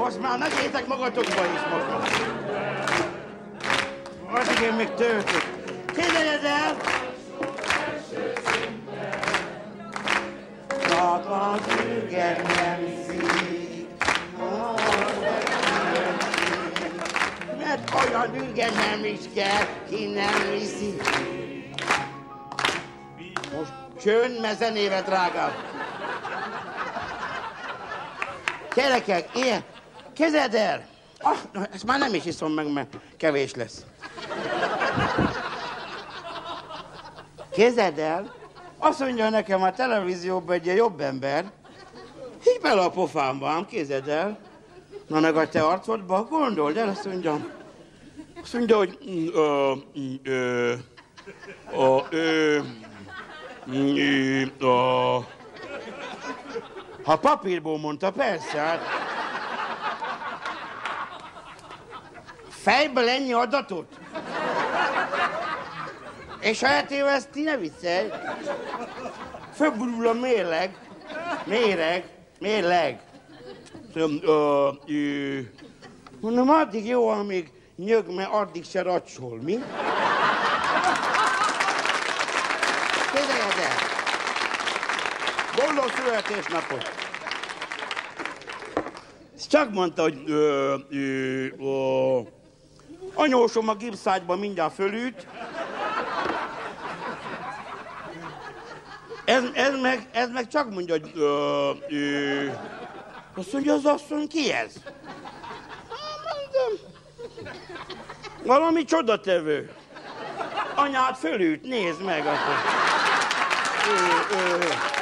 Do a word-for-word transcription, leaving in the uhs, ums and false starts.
most már ne gyétek magatokba is most már. Addig én még töltök. Képzeljed el! Csak a függet nem viszik, mert olyan függet nem is kell, ki nem viszi. Most csönd, mert zenével drágább. Gyerekek, ilyen, kezeld el! Ah, ezt már nem is iszom meg, mert kevés lesz. Kezeld el! Azt mondja nekem a televízióban egy jobb ember, így bele a pofámban, képzeld el. Na meg a te arcodba, gondold el, azt mondja. Azt mondja, hogy... Ö, ö, ö, ö, ö, ha papírból mondta, persze, hát. Fejből ennyi adatot? És ha eltéveszti, ne viccelj. Fölborul a mérleg. Méreg. Mérleg. Mondom, addig jó, amíg nyög, mert addig se racsol, mi? Képzeljed el. Boldog születésnapot. És csak mondta, hogy ö, ö, ö, anyósom a gipszágyban mindjárt fölült. Ez, ez, meg, ez meg csak mondja, hogy... Ö, ö, azt mondja, az asszony, ki ez? Mondom. Valami csodatevő. Anyád fölült, nézd meg akkor. Ö, ö.